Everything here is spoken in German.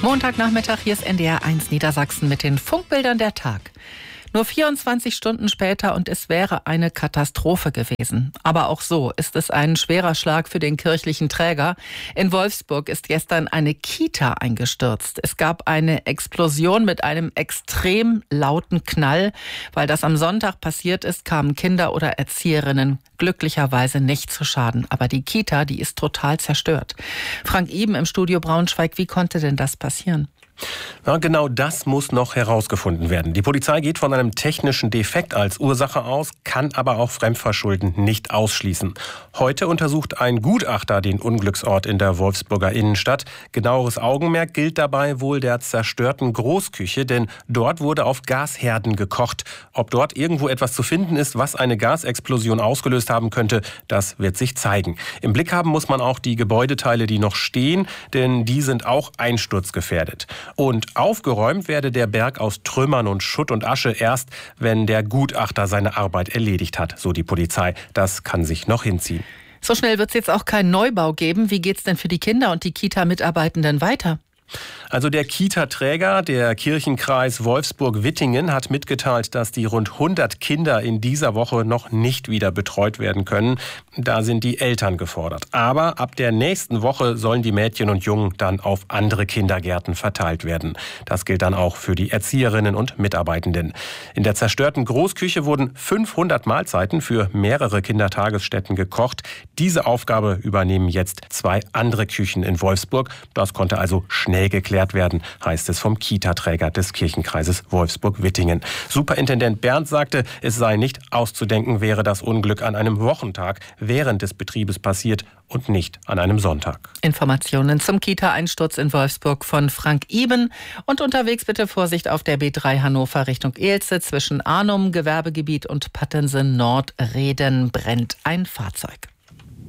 Montagnachmittag, hier ist NDR 1 Niedersachsen mit den Funkbildern der Tag. Nur 24 Stunden später und es wäre eine Katastrophe gewesen. Aber auch so ist es ein schwerer Schlag für den kirchlichen Träger. In Wolfsburg ist gestern eine Kita eingestürzt. Es gab eine Explosion mit einem extrem lauten Knall. Weil das am Sonntag passiert ist, kamen Kinder oder Erzieherinnen glücklicherweise nicht zu Schaden. Aber die Kita, die ist total zerstört. Frank Iben im Studio Braunschweig, wie konnte denn das passieren? Ja, genau das muss noch herausgefunden werden. Die Polizei geht von einem technischen Defekt als Ursache aus, kann aber auch Fremdverschulden nicht ausschließen. Heute untersucht ein Gutachter den Unglücksort in der Wolfsburger Innenstadt. Genaueres Augenmerk gilt dabei wohl der zerstörten Großküche, denn dort wurde auf Gasherden gekocht. Ob dort irgendwo etwas zu finden ist, was eine Gasexplosion ausgelöst haben könnte, das wird sich zeigen. Im Blick haben muss man auch die Gebäudeteile, die noch stehen, denn die sind auch einsturzgefährdet. Und aufgeräumt werde der Berg aus Trümmern und Schutt und Asche erst, wenn der Gutachter seine Arbeit erledigt hat, so die Polizei. Das kann sich noch hinziehen. So schnell wird es jetzt auch keinen Neubau geben. Wie geht's denn für die Kinder und die Kita-Mitarbeitenden weiter? Also der Kita-Träger, der Kirchenkreis Wolfsburg-Wittingen, hat mitgeteilt, dass die rund 100 Kinder in dieser Woche noch nicht wieder betreut werden können. Da sind die Eltern gefordert. Aber ab der nächsten Woche sollen die Mädchen und Jungen dann auf andere Kindergärten verteilt werden. Das gilt dann auch für die Erzieherinnen und Mitarbeitenden. In der zerstörten Großküche wurden 500 Mahlzeiten für mehrere Kindertagesstätten gekocht. Diese Aufgabe übernehmen jetzt 2 andere Küchen in Wolfsburg. Das konnte also schnell geklärt werden, heißt es vom Kita-Träger des Kirchenkreises Wolfsburg-Wittingen. Superintendent Berndt sagte, es sei nicht auszudenken, wäre das Unglück an einem Wochentag während des Betriebes passiert und nicht an einem Sonntag. Informationen zum Kita-Einsturz in Wolfsburg von Frank Iben. Und unterwegs bitte Vorsicht auf der B3 Hannover Richtung Elze. Zwischen Arnum, Gewerbegebiet und Pattensen Nord-Reden brennt ein Fahrzeug.